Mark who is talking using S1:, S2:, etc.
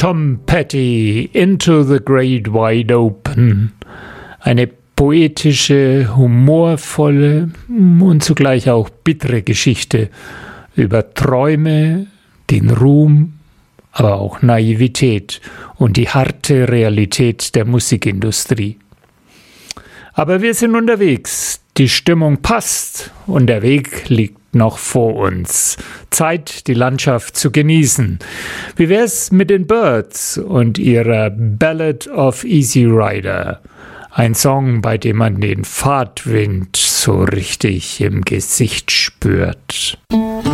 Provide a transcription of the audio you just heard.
S1: Tom Petty, Into the Great Wide Open. Eine poetische, humorvolle und zugleich auch bittere Geschichte über Träume, den Ruhm, aber auch Naivität und die harte Realität der Musikindustrie. Aber wir sind unterwegs, die Stimmung passt und der Weg liegt noch vor uns. Zeit, die Landschaft zu genießen. Wie wär's mit den Byrds und ihrer Ballad of Easy Rider? Ein Song, bei dem man den Fahrtwind so richtig im Gesicht spürt.